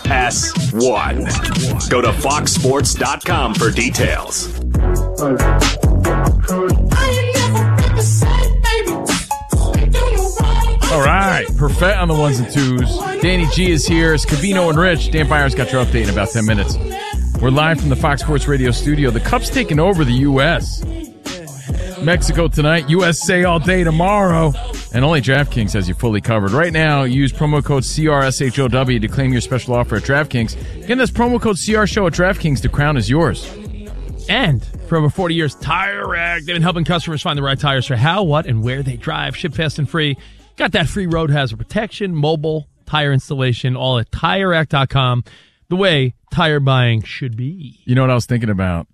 Pass 1. Go to foxsports.com for details. All right, Perfect on the ones and twos. Danny G is here. It's Cavino and Rich. Dan Byers got your update in about 10 minutes. We're live from the Fox Sports Radio studio. The Cup's taking over the U.S. Mexico tonight, USA all day tomorrow. And only DraftKings has you fully covered. Right now, use promo code CRSHOW to claim your special offer at DraftKings. Again, that's promo code CRSHOW at DraftKings. The crown is yours. And for over 40 years, Tire Rack. They've been helping customers find the right tires for how, what, and where they drive. Ship fast and free. Got that free road hazard protection, mobile tire installation, all at TireRack.com. The way tire buying should be. You know what I was thinking about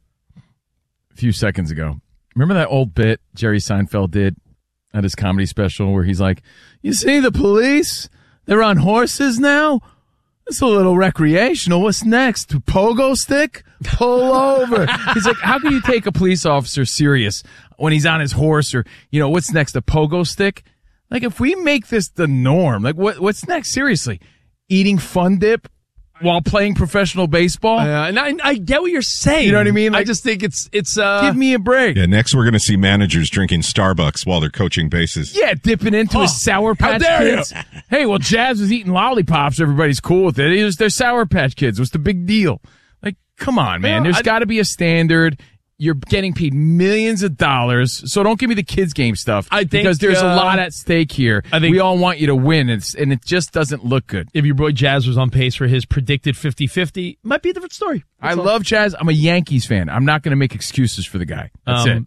a few seconds ago? Remember that old bit Jerry Seinfeld did at his comedy special where he's like, you see the police? They're on horses now? It's a little recreational. What's next? Pogo stick? Pull over. He's like, how can you take a police officer serious when he's on his horse or, what's next? A pogo stick? Like, if we make this the norm, like, what's next? Seriously, eating Fun Dip while playing professional baseball? And I get what you're saying. You know what I mean? Like, I just think it's give me a break. Yeah, next we're going to see managers drinking Starbucks while they're coaching bases. Yeah, dipping into a Sour Patch Kids. Hey, well, Jazz was eating lollipops. Everybody's cool with it. They're Sour Patch Kids. What's the big deal? Like, come on, man. There's got to be a standard. You're getting paid millions of dollars, so don't give me the kids game stuff. I think because there's a lot at stake here. I think we all want you to win, and it just doesn't look good. If your boy Jazz was on pace for his predicted 50-50, might be a different story. I love Jazz. I'm a Yankees fan. I'm not going to make excuses for the guy. That's it.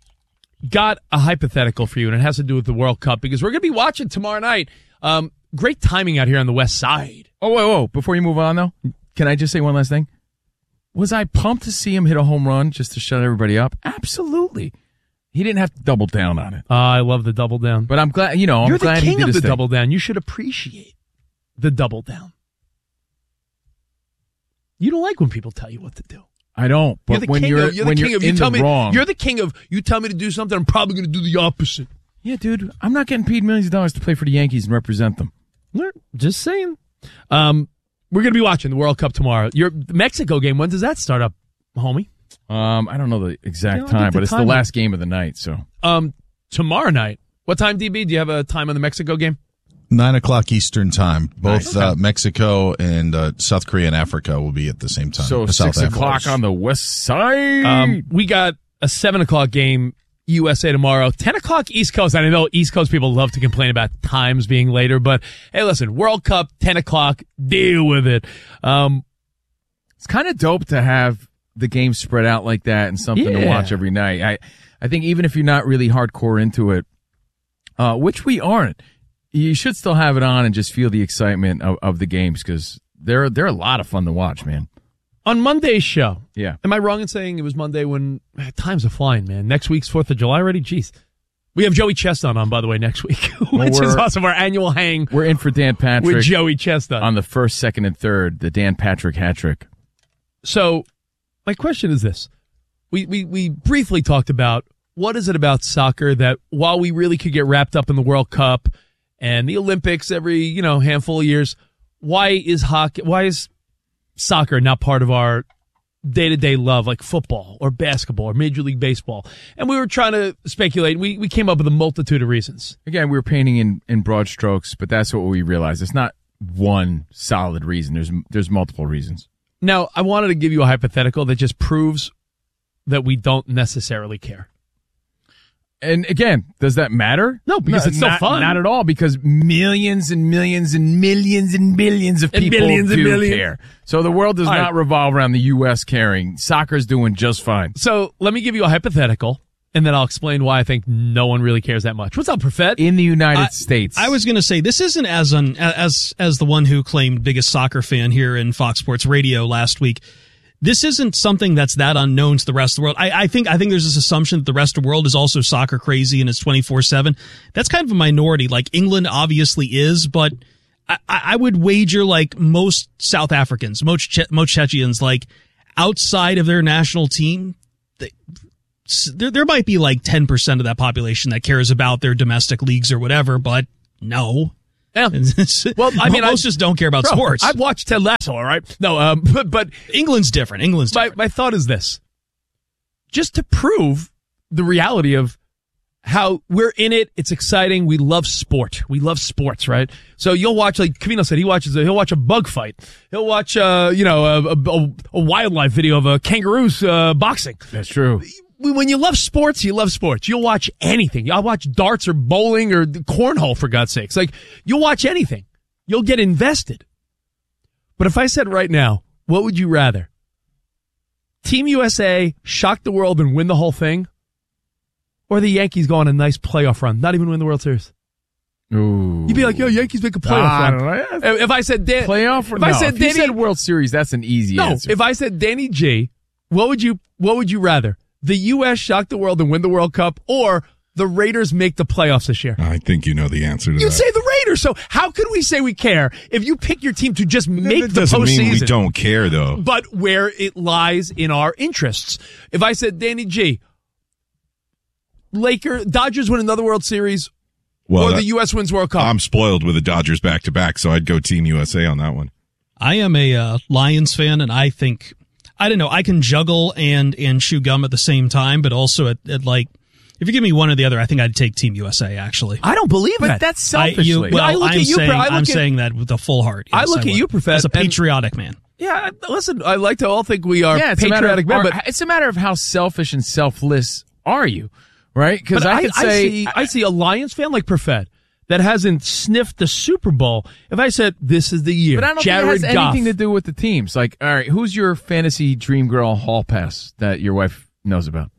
Got a hypothetical for you, and it has to do with the World Cup because we're going to be watching tomorrow night. Great timing out here on the West Side. Oh, whoa. Before you move on, though, can I just say one last thing? Was I pumped to see him hit a home run just to shut everybody up? Absolutely. He didn't have to double down on it. I love the double down. But I'm glad, You're I'm the glad king he did of the thing. double down. You should appreciate the double down. You don't like when people tell you what to do. I don't. But when you're in the wrong. You're the king of, you tell me to do something, I'm probably going to do the opposite. Yeah, dude, I'm not getting paid millions of dollars to play for the Yankees and represent them. Just saying. We're going to be watching the World Cup tomorrow. The Mexico game, when does that start up, homie? I don't know the exact time, but it's the last game of the night. So, tomorrow night. What time, DB? Do you have a time on the Mexico game? 9:00 Eastern time. Both Nice. Mexico and South Korea and Africa will be at the same time. So 6 o'clock on the West Side. We got a 7:00 game. USA tomorrow, 10 o'clock East Coast. And I know East Coast people love to complain about times being later, but hey, listen, World Cup, 10 o'clock, deal with it. It's kind of dope to have the game spread out like that and something to watch every night. I think even if you're not really hardcore into it, which we aren't, you should still have it on and just feel the excitement of the games because they're a lot of fun to watch, man. On Monday's show. Yeah. Am I wrong in saying it was Monday when time's a flying, man? Next week's 4th of July already? Jeez. We have Joey Chestnut on, by the way, next week, which is awesome. Our annual hang. We're in for Dan Patrick. With Joey Chestnut. On the 1st, 2nd, and 3rd, the Dan Patrick hat trick. So, my question is this. We briefly talked about what is it about soccer that while we really could get wrapped up in the World Cup and the Olympics every, handful of years, why is soccer not part of our day-to-day love like football or basketball or Major League Baseball? And we were trying to speculate. We came up with a multitude of reasons. Again, we were painting in broad strokes, but that's what we realized. It's not one solid reason. There's multiple reasons. Now, I wanted to give you a hypothetical that just proves that we don't necessarily care. And again, does that matter? No, because it's so fun. Not at all, because millions and millions and millions and billions of people do care. So the world does not revolve around the U.S. caring. Soccer's doing just fine. So let me give you a hypothetical, and then I'll explain why I think no one really cares that much. What's up, Perfett? In the United States. I was going to say, this isn't as the one who claimed biggest soccer fan here in Fox Sports Radio last week. This isn't something that's that unknown to the rest of the world. I think there's this assumption that the rest of the world is also soccer crazy and it's 24/7. That's kind of a minority. Like England obviously is, but I would wager like most South Africans, most Czechians, like outside of their national team, there might be like 10% of that population that cares about their domestic leagues or whatever, but no. Yeah. Well, I mean, most just don't care about sports. I've watched Ted Lasso, all right? No, but England's different. My thought is this. Just to prove the reality of how we're in it, it's exciting. We love sport. We love sports, right? So you'll watch, like Camino said, he'll watch a bug fight. He'll watch, a wildlife video of a kangaroos boxing. That's true. When you love sports, you love sports. You'll watch anything. I'll watch darts or bowling or cornhole, for God's sakes. Like, you'll watch anything. You'll get invested. But if I said right now, what would you rather? Team USA shock the world and win the whole thing? Or the Yankees go on a nice playoff run, not even win the World Series? Ooh. You'd be like, yo, Yankees make a playoff run. If I said playoff, if you said World Series, that's an easy answer. If I said Danny G, what would you rather? The U.S. shock the world and win the World Cup, or the Raiders make the playoffs this year? I think you know the answer to that. You say the Raiders, so how can we say we care if you pick your team to just make the postseason? Doesn't mean we don't care, though. But where it lies in our interests. If I said, Danny G, Dodgers win another World Series, or the U.S. wins World Cup. I'm spoiled with the Dodgers back-to-back, so I'd go Team USA on that one. I am a Lions fan, and I think, I don't know, I can juggle and chew gum at the same time, but also at like, if you give me one or the other, I think I'd take Team USA, actually. I don't believe that. But that's selfishly. I'm saying that with a full heart. Yes, I look at you, Professor, as a patriotic man. Yeah, listen, I like to all think we are patriotic men, but it's a matter of how selfish and selfless are you, right? Because I see a Lions fan like Perfett that hasn't sniffed the Super Bowl. If I said, this is the year, but I don't think it has anything to do with the teams. Like, all right, who's your fantasy dream girl hall pass that your wife knows about?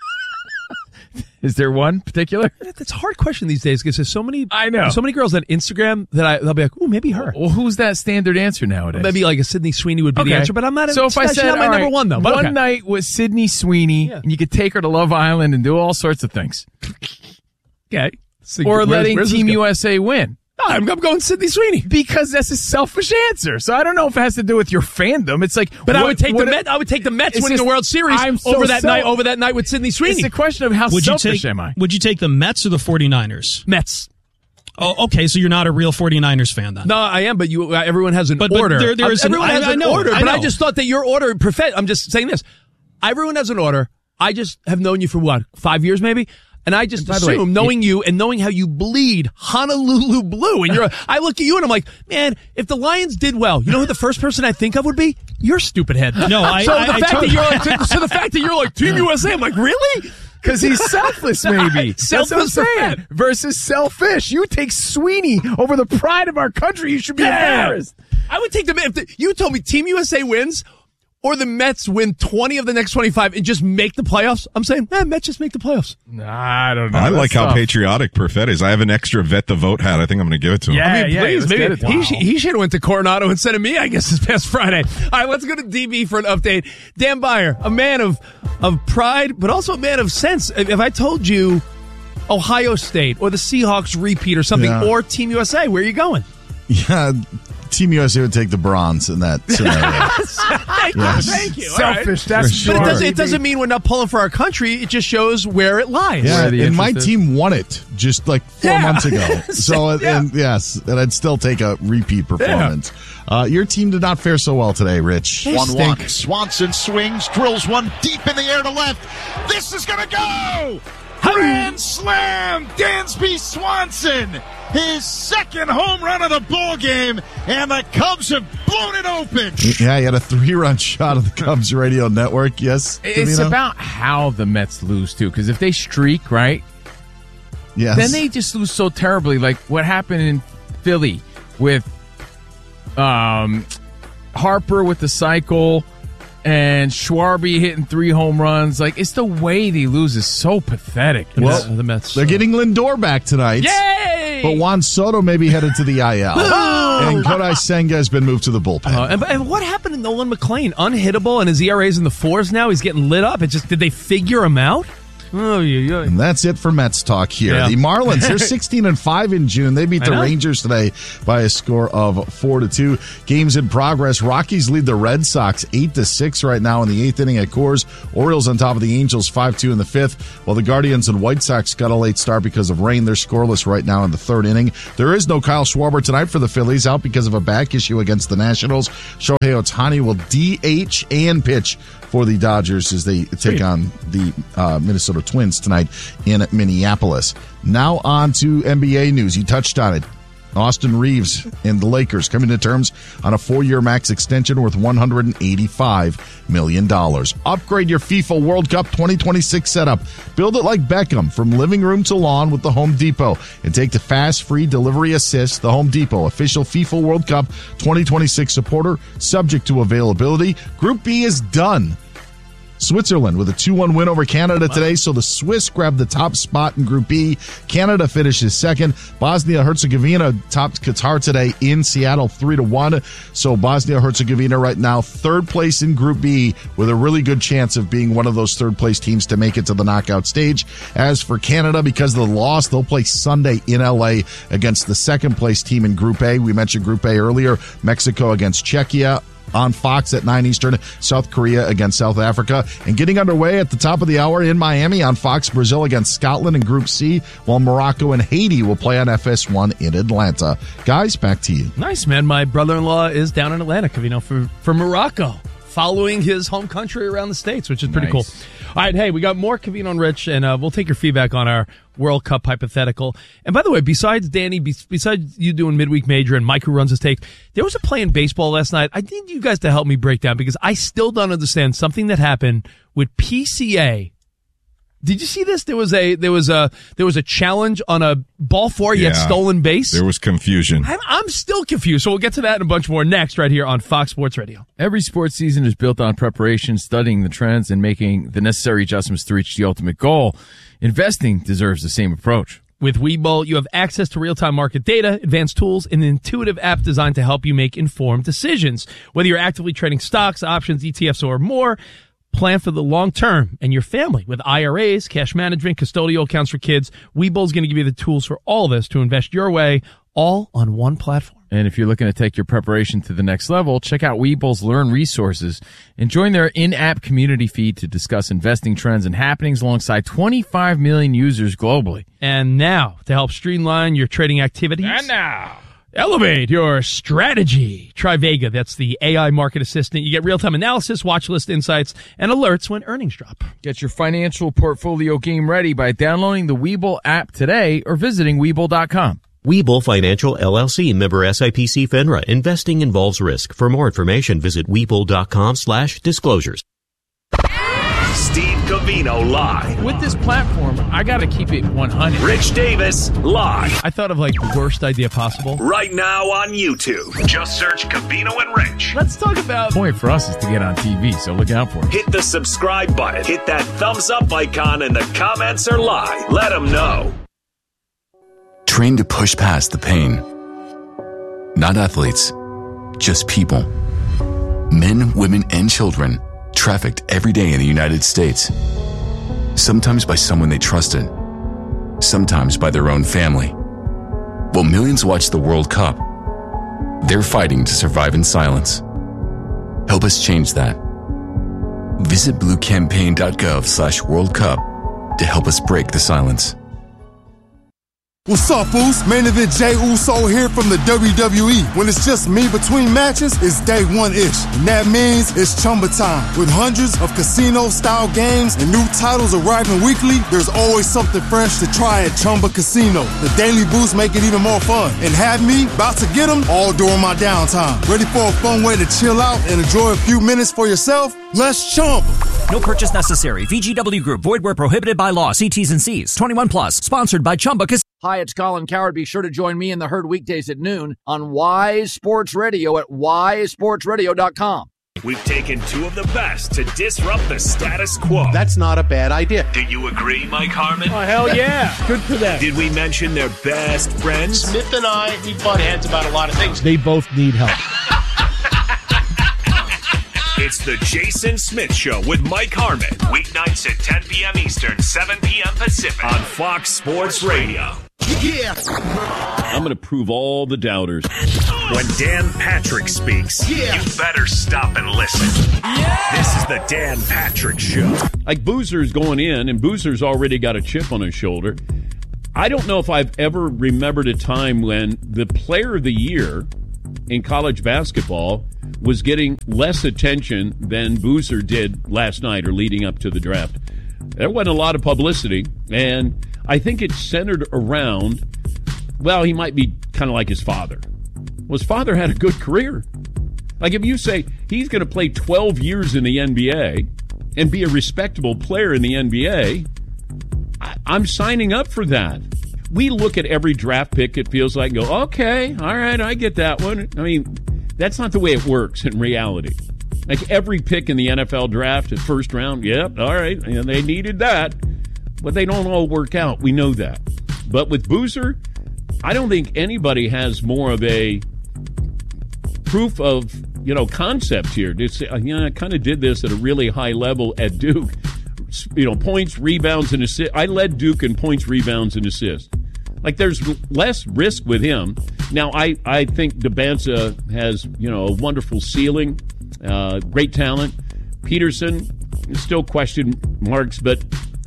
Is there one particular? That's a hard question these days because there's so many. I know so many girls on Instagram that they'll be like, "Ooh, maybe her." Well, who's that standard answer nowadays? Maybe like a Sydney Sweeney would be the answer, but I'm not. So if I said my number one though, one night with Sydney Sweeney, and you could take her to Love Island and do all sorts of things. Okay, so or letting Team USA win. I'm going Sydney Sweeney because that's a selfish answer. So I don't know if it has to do with your fandom. It's like, but I would take the Mets winning the World Series over that night with Sydney Sweeney. It's a question of how selfish am I? Would you take the Mets or the 49ers? Mets. Oh, okay. So you're not a real 49ers fan then? No, I am, but everyone has an order. Everyone has an order, but I just thought that your order, I'm just saying this. Everyone has an order. I just have known you for what, 5 years maybe? And I just assume, knowing you and knowing how you bleed Honolulu blue, and I look at you and I'm like, man, if the Lions did well, you know who the first person I think of would be? Your stupid head. No, the fact that you're like Team USA, I'm like, really? Because he's selfless, maybe. That's what I'm saying. Versus selfish. You take Sweeney over the pride of our country. You should be embarrassed. I would take them if you told me Team USA wins. Or the Mets win 20 of the next 25 and just make the playoffs. I'm saying, Mets just make the playoffs. Nah, I don't know. I like how patriotic Perfett is. I have an extra Vet the Vote hat. I think I'm going to give it to him. Yeah, please, maybe. He should have went to Coronado instead of me, I guess, this past Friday. All right, let's go to DB for an update. Dan Beyer, a man of pride, but also a man of sense. If I told you Ohio State or the Seahawks repeat or something, or Team USA, where are you going? Yeah, Team USA would take the bronze in that scenario. Thank you. Selfish, that's sure. But it doesn't mean we're not pulling for our country. It just shows where it lies. Yeah, and my team won it just like 4 months ago. So, and I'd still take a repeat performance. Your team did not fare so well today, Rich. 1-1. Swanson swings, drills one deep in the air to left. This is going to go! Grand slam! Dansby Swanson! His second home run of the ball game, and the Cubs have blown it open. Yeah, he had a 3-run shot of the Cubs radio network. Yes, it's about how the Mets lose too, because if they streak, right? Yes. Then they just lose so terribly, like what happened in Philly with Harper with the cycle. And Schwarby hitting 3 home runs. Like, it's the way they lose is so pathetic. Well, the Mets. They're getting Lindor back tonight. Yay! But Juan Soto may be headed to the IL. And Kodai Senga has been moved to the bullpen. And what happened to Nolan McLean? Unhittable, and his ERA's in the 4s now. He's getting lit up. Did they figure him out? Oh, yeah. And that's it for Mets talk here. Yeah. The Marlins, they're 16-5 in June. They beat the Rangers today by a score of 4-2. Games in progress. Rockies lead the Red Sox 8-6 right now in the 8th inning at Coors. Orioles on top of the Angels 5-2 in the 5th, while the Guardians and White Sox got a late start because of rain. They're scoreless right now in the 3rd inning. There is no Kyle Schwarber tonight for the Phillies, out because of a back issue against the Nationals. Shohei Ohtani will DH and pitch for the Dodgers as they take on the Minnesota Twins tonight in Minneapolis. Now on to NBA news. You touched on it. Austin Reeves and the Lakers coming to terms on a 4-year max extension worth $185 million. Upgrade your FIFA World Cup 2026 setup. Build it like Beckham from living room to lawn with the Home Depot. And take the fast, free delivery assist. The Home Depot, official FIFA World Cup 2026 supporter, subject to availability. Group B is done. Switzerland with a 2-1 win over Canada today, so the Swiss grabbed the top spot in Group B. Canada finishes second. Bosnia-Herzegovina topped Qatar today in Seattle 3-1. So Bosnia-Herzegovina right now 3rd place in Group B with a really good chance of being one of those 3rd place teams to make it to the knockout stage. As for Canada, because of the loss, they'll play Sunday in LA against the 2nd place team in Group A. We mentioned Group A earlier. Mexico against Czechia on Fox at 9 Eastern, South Korea against South Africa. And getting underway at the top of the hour in Miami on Fox, Brazil against Scotland in Group C, while Morocco and Haiti will play on FS1 in Atlanta. Guys, back to you. Nice, man. My brother-in-law is down in Atlanta, for Morocco, following his home country around the States, which is pretty cool. All right, hey, we got more Covino and Rich, and we'll take your feedback on our World Cup hypothetical. And by the way, besides Danny, besides you doing Midweek Major and Mike who runs his take, there was a play in baseball last night. I need you guys to help me break down because I still don't understand something that happened with PCA. Did you see this? There was a challenge on a ball four yet stolen base. There was confusion. I'm still confused. So we'll get to that and a bunch more next right here on Fox Sports Radio. Every sports season is built on preparation, studying the trends, and making the necessary adjustments to reach the ultimate goal. Investing deserves the same approach. With Webull, you have access to real-time market data, advanced tools, and an intuitive app designed to help you make informed decisions. Whether you're actively trading stocks, options, ETFs, or more, plan for the long term and your family with IRAs, cash management, custodial accounts for kids. Webull is going to give you the tools for all of this to invest your way, all on one platform. And if you're looking to take your preparation to the next level, check out Webull's Learn resources and join their in-app community feed to discuss investing trends and happenings alongside 25 million users globally. And now, to help streamline your trading activities. And now, elevate your strategy. Try Vega. That's the AI market assistant. You get real-time analysis, watch list insights, and alerts when earnings drop. Get your financial portfolio game ready by downloading the Webull app today or visiting Webull.com. Webull Financial LLC, member SIPC FINRA. Investing involves risk. For more information, visit Webull.com/disclosures. Steve Covino live. With this platform, I got to keep it 100. Rich Davis live. I thought of like the worst idea possible. Right now on YouTube. Just search Covino and Rich. Let's talk about... The point for us is to get on TV, so look out for it. Hit the subscribe button. Hit that thumbs up icon and the comments are live. Let them know. Trained to push past the pain. Not athletes, just people. Men, women, and children trafficked every day in the United States. Sometimes by someone they trusted. Sometimes by their own family. While millions watch the World Cup, they're fighting to survive in silence. Help us change that. Visit bluecampaign.gov/World Cup to help us break the silence. What's up, Foos? Main event Jey Uso here from the WWE. When it's just me between matches, it's day one-ish. And that means it's Chumba time. With hundreds of casino-style games and new titles arriving weekly, there's always something fresh to try at Chumba Casino. The daily boosts make it even more fun. And have me about to get them all during my downtime. Ready for a fun way to chill out and enjoy a few minutes for yourself? Let's Chumba. No purchase necessary. VGW Group. Void where prohibited by law. See T's and C's. 21 plus. Sponsored by Chumba Casino. Hi, it's Colin Cowherd. Be sure to join me in the herd weekdays at noon on Wise Sports Radio at wisesportsradio.com. We've taken two of the best to disrupt the status quo. That's not a bad idea. Do you agree, Mike Harmon? Oh, hell yeah. Good for them. Did we mention their best friends? Smith and I, we butt heads about a lot of things. They both need help. It's It's the Jason Smith Show with Mike Harmon. Weeknights at 10 p.m. Eastern, 7 p.m. Pacific on Fox Sports Radio. Yeah. I'm going to prove all the doubters. When Dan Patrick speaks, you better stop and listen. This is the Dan Patrick Show. Like Boozer's going in, and Boozer's already got a chip on his shoulder. I don't know if I've ever remembered a time when the player of the year in college basketball was getting less attention than Boozer did last night or leading up to the draft. There wasn't a lot of publicity, and I think it's centered around, well, he might be kind of like his father. Well, his father had a good career. Like if you say he's going to play 12 years in the NBA and be a respectable player in the NBA, I'm signing up for that. We look at every draft pick, it feels like, and go, okay, all right, I get that one. I mean, that's not the way it works in reality. Like every pick in the NFL draft, the first round, yep, all right, and they needed that. But they don't all work out. We know that. But with Boozer, I don't think anybody has more of a proof of, concept here. I kind of did this at a really high level at Duke. Points, rebounds, and assists. I led Duke in points, rebounds, and assists. Like, there's less risk with him. Now, I think Debanza has, a wonderful ceiling, great talent. Peterson, still question marks, but,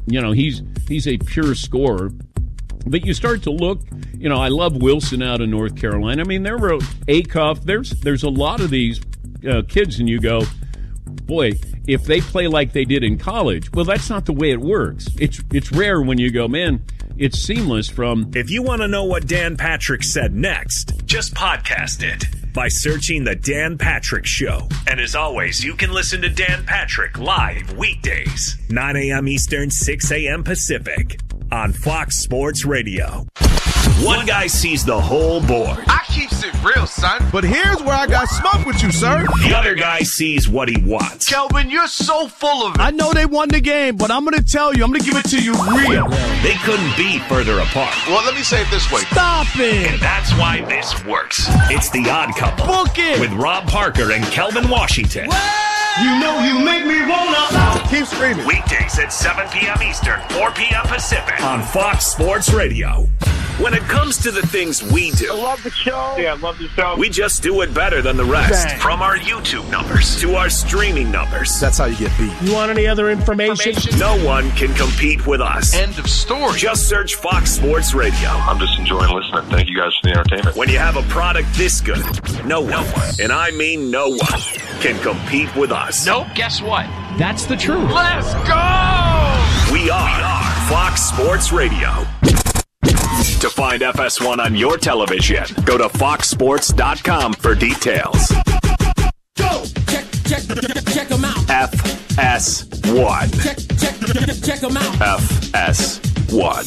he's a pure scorer. But you start to look, I love Wilson out of North Carolina. I mean, there were Acuff. There's a lot of these kids, and you go, boy, if they play like they did in college, well, that's not the way it works. It's rare when you go, man, it's seamless from... If you want to know what Dan Patrick said next, just podcast it by searching The Dan Patrick Show. And as always, you can listen to Dan Patrick live weekdays, 9 a.m. Eastern, 6 a.m. Pacific on Fox Sports Radio. One guy sees the whole board. I keeps it real, son. But here's where I got smoke with you, sir. The other guy sees what he wants. Kelvin, you're so full of it. I know they won the game, but I'm going to tell you, I'm going to give it to you real. They couldn't be further apart. Well, let me say it this way. Stop it. And that's why this works. It's The Odd Couple. Book it. With Rob Parker and Kelvin Washington. You know you make me wanna. Keep screaming. Weekdays at 7 p.m. Eastern, 4 p.m. Pacific on Fox Sports Radio. When it comes to the things we do, I love the show. Yeah, I love the show. we just do it better than the rest. Dang. From our YouTube numbers to our streaming numbers. That's how you get beat. You want any other information? No one can compete with us. End of story. Just search Fox Sports Radio. I'm just enjoying listening. Thank you guys for the entertainment. When you have a product this good, no one, and I mean no one, can compete with us. Nope, guess what? That's the truth. Let's go! We are Fox Sports Radio. To find FS1 on your television, go to foxsports.com for details. Go! Check them out. FS1. Check them out. FS1.